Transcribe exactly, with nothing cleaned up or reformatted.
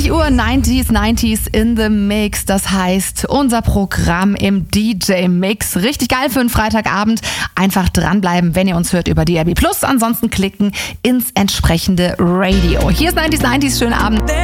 zwanzig Uhr, neunziger, neunziger in the Mix. Das heißt, unser Programm im D J-Mix. Richtig geil für einen Freitagabend. Einfach dranbleiben, wenn ihr uns hört über D R B Plus. Ansonsten klicken ins entsprechende Radio. Hier ist neunziger, neunziger. Schönen Abend.